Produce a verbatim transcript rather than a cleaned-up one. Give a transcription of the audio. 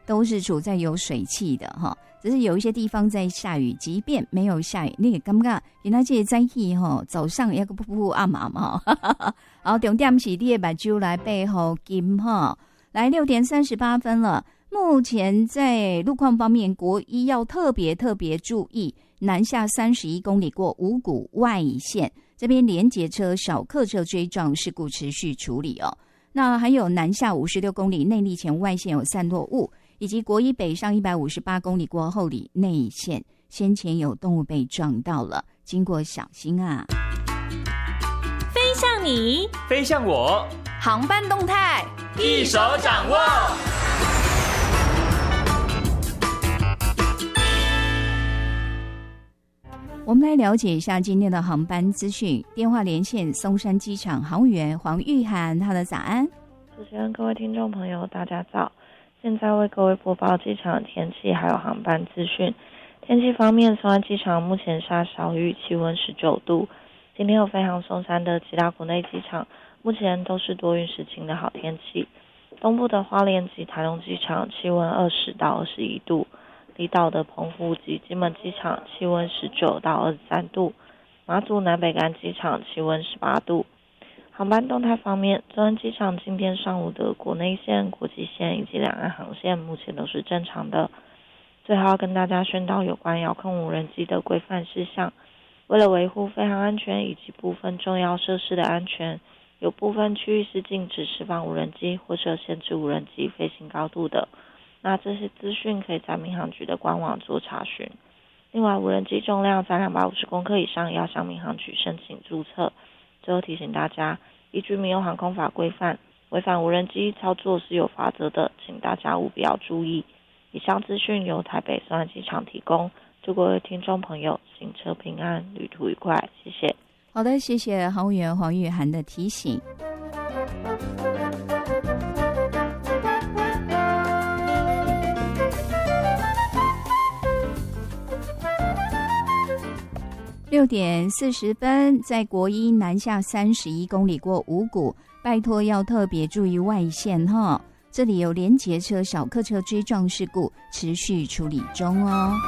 都是处在有水汽的哈，只是有一些地方在下雨，即便没有下雨，你也感觉原来这个天气哈，早上一个噗噗暗暗哈，然后重点是你的目睭来背后金哈，来六点三十八分了。目前在路况方面，国一要特别特别注意，南下三十一公里过五股外线，这边连结车、小客车追撞事故持续处理哦。那还有南下五十六公里内坜前外线有散落物，以及国一北上一百五十八公里过后里内线，先前有动物被撞到了，经过小心啊。 飞向你， 飞向我， 航班动态一手掌握。 我们来了解一下今天的航班资讯。电话连线松山机场航务员黄玉涵，他的早安。 主持人、各位听众朋友，大家早！现在为各位播报机场的天气还有航班资讯。天气方面，松山机场目前下小雨，气温十九度。今天有飞航松山的其他国内机场，目前都是多云时晴的好天气。东部的花莲及台东机场气温二十到二十一度。离岛的澎湖及金门机场气温十九到二十三度，马祖南北干机场气温十八度。航班动态方面，松山机场今天上午的国内线、国际线以及两岸航线目前都是正常的。最后要跟大家宣导有关遥控无人机的规范事项。为了维护飞航安全以及部分重要设施的安全，有部分区域是禁止释放无人机或者限制无人机飞行高度的。那这些资讯可以在民航局的官网做查询。另外，无人机重量在两百五十公克以上，要向民航局申请注册。最后提醒大家，依据民用航空法规范，违反无人机操作是有罚则的，请大家务必要注意。以上资讯由台北松山机场提供，祝各位听众朋友行车平安，旅途愉快，谢谢。 好的，谢谢航务员黄玉涵的提醒。六点四十分，在国一南下三十一公里过五股，拜托要特别注意外线哈，这里有连结车、小客车追撞事故持续处理中哦。